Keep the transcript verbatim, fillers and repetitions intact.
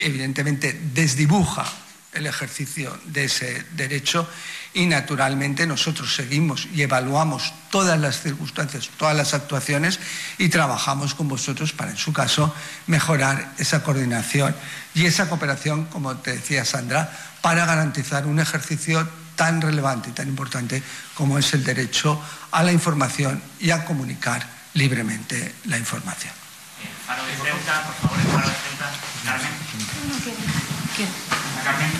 evidentemente desdibuja el ejercicio de ese derecho y, naturalmente, nosotros seguimos y evaluamos todas las circunstancias, todas las actuaciones y trabajamos con vosotros para, en su caso, mejorar esa coordinación y esa cooperación, como te decía Sandra, para garantizar un ejercicio tan relevante y tan importante como es el derecho a la información y a comunicar libremente la información. Faro de Ceuta, por favor, el Faro de Ceuta. Carmen. No, no, quiero. Quiero. Carmen.